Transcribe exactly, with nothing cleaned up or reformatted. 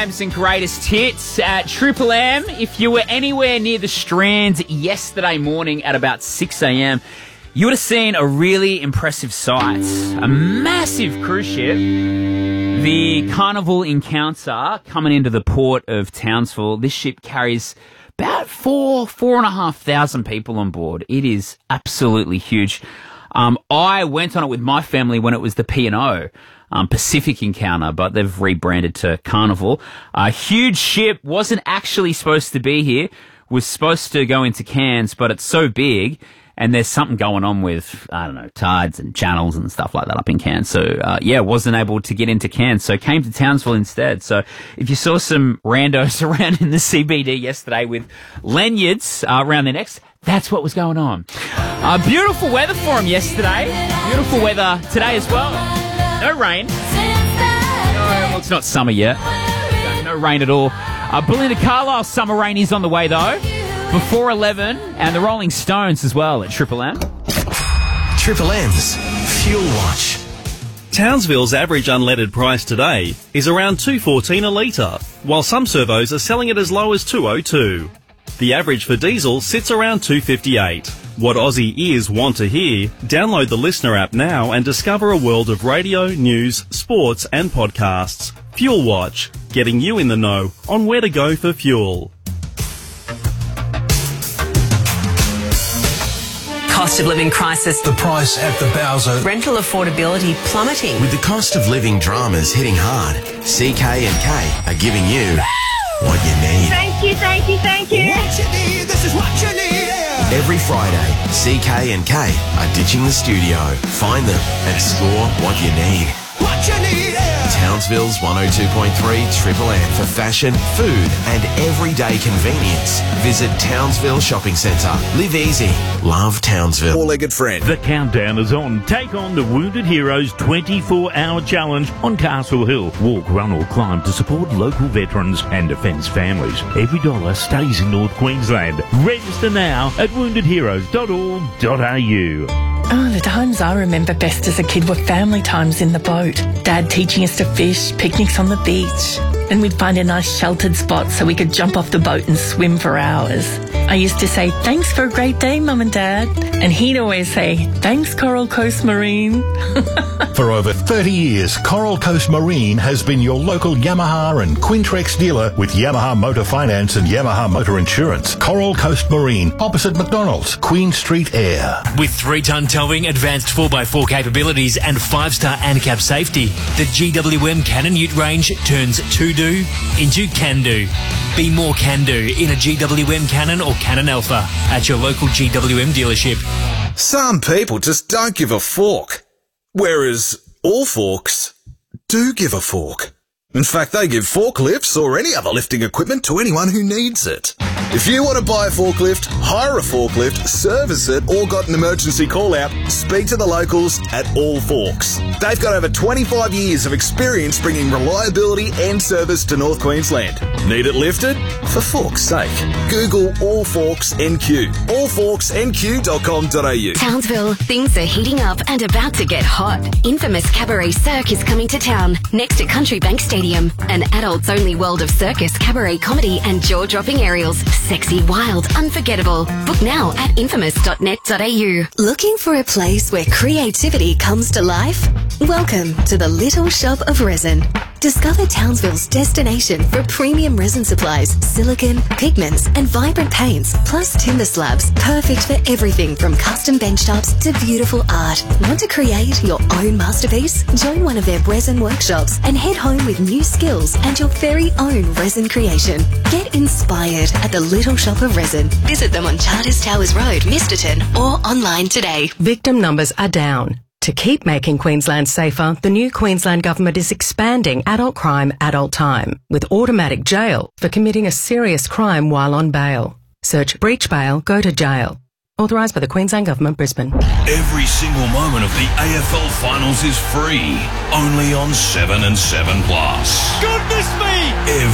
Crimes and Greatest Hits at Triple M. If you were anywhere near the Strand yesterday morning at about six a.m, you would have seen a really impressive sight. A massive cruise ship, the Carnival Encounter, coming into the port of Townsville. This ship carries about four, four and a half thousand people on board. It is absolutely huge. Um, I went on it with my family when it was the P and O, um, Pacific Encounter, but they've rebranded to Carnival. A huge ship, wasn't actually supposed to be here, was supposed to go into Cairns, but it's so big, and there's something going on with, I don't know, tides and channels and stuff like that up in Cairns. So, uh, yeah, wasn't able to get into Cairns, so came to Townsville instead. So if you saw some randos around in the C B D yesterday with lanyards uh, around their necks, that's what was going on. Uh, beautiful weather for them yesterday. Beautiful weather today as well. No rain. No, well, it's not summer yet. No, no rain at all. Uh, Belinda Carlisle's summer rain is on the way, though. Before eleven, and the Rolling Stones as well at Triple M. Triple M's Fuel Watch. Townsville's average unleaded price today is around two dollars fourteen a litre, while some servos are selling it as low as two dollars two. The average for diesel sits around two dollars fifty-eight. What Aussie ears want to hear? Download the Listener app now and discover a world of radio, news, sports and podcasts. Fuel Watch, getting you in the know on where to go for fuel. Cost of living crisis. The price at the Bowser. Rental affordability plummeting. With the cost of living dramas hitting hard, C K and K are giving you what you need. Thank you, thank you, thank you. What you need, this is what you need. Every Friday, C K and K are ditching the studio. Find them and score what you need. What you need. Townsville's one oh two point three Triple M for fashion, food and everyday convenience. Visit Townsville Shopping Centre. Live easy. Love Townsville. Four-legged friend. The countdown is on. Take on the Wounded Heroes twenty-four hour challenge on Castle Hill. Walk, run or climb to support local veterans and defence families. Every dollar stays in North Queensland. Register now at wounded heroes dot org dot a u. Oh, the times I remember best as a kid were family times in the boat. Dad teaching us to fish, picnics on the beach. Then we'd find a nice sheltered spot so we could jump off the boat and swim for hours. I used to say, thanks for a great day, Mum and Dad. And he'd always say, thanks, Coral Coast Marine. For over thirty years, Coral Coast Marine has been your local Yamaha and Quintrex dealer with Yamaha Motor Finance and Yamaha Motor Insurance. Coral Coast Marine, opposite McDonald's, Queen Street Air. With three-ton towing, advanced four by four capabilities and five-star ANCAP safety, the G W M Cannon Ute range turns to-do into can-do. Be more can-do in a G W M Cannon or Cannon Alpha at your local G W M dealership. Some people just don't give a fork, whereas all forks do give a fork. In fact, they give forklifts or any other lifting equipment to anyone who needs it. If you want to buy a forklift, hire a forklift, service it, or got an emergency call-out, speak to the locals at All Forks. They've got over twenty-five years of experience bringing reliability and service to North Queensland. Need it lifted? For fork's sake, Google All Forks N Q. all forks n q dot com dot a u. Townsville, things are heating up and about to get hot. Infamous Cabaret Cirque is coming to town, next to Country Bank Stadium. An adults-only world of circus, cabaret, comedy and jaw-dropping aerials. Sexy, wild, unforgettable. Book now at infamous dot net dot a u. Looking for a place where creativity comes to life? Welcome to the Little Shop of Resin. Discover Townsville's destination for premium resin supplies, silicone, pigments and vibrant paints, plus timber slabs, perfect for everything from custom benchtops to beautiful art. Want to create your own masterpiece? Join one of their resin workshops and head home with new skills and your very own resin creation. Get inspired at the Little Shop of Resin. Visit them on Charters Towers Road, Misterton, or online today. Victim numbers are down. To keep making Queensland safer, the new Queensland Government is expanding adult crime, adult time, with automatic jail for committing a serious crime while on bail. Search breach bail, go to jail. Authorised by the Queensland Government, Brisbane. Every single moment of the A F L Finals is free, only on seven and seven Plus. Goodness me! Every